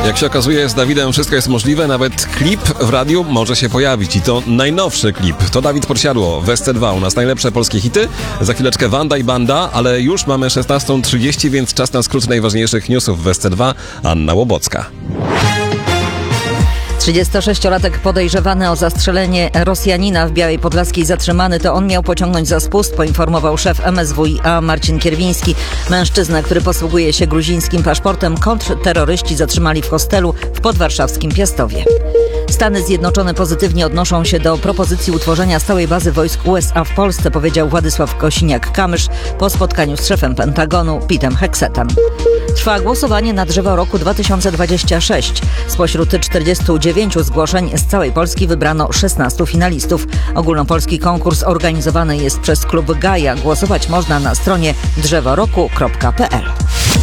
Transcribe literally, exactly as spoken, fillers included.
Jak się okazuje, z Dawidem wszystko jest możliwe, nawet klip w radiu może się pojawić i to najnowszy klip. To Dawid Podsiadło w S C dwa, u nas najlepsze polskie hity. Za chwileczkę Wanda i Banda, ale już mamy szesnasta trzydzieści, więc czas na skrót najważniejszych newsów w S C dwa. Anna Łobocka. trzydziestosześciolatek podejrzewany o zastrzelenie Rosjanina w Białej Podlaskiej zatrzymany, to on miał pociągnąć za spust, poinformował szef M S W i A Marcin Kierwiński. Mężczyznę, który posługuje się gruzińskim paszportem, kontrterroryści zatrzymali w hostelu w podwarszawskim Piastowie. Stany Zjednoczone pozytywnie odnoszą się do propozycji utworzenia stałej bazy wojsk U S A w Polsce, powiedział Władysław Kosiniak-Kamysz po spotkaniu z szefem Pentagonu Petem Hexetem. Trwa głosowanie na drzewo roku dwa tysiące dwudziestego szóstego. Spośród czterdziestu dziewięciu zgłoszeń z całej Polski wybrano szesnastu finalistów. Ogólnopolski konkurs organizowany jest przez klub Gaja. Głosować można na stronie drzewo roku kropka p l.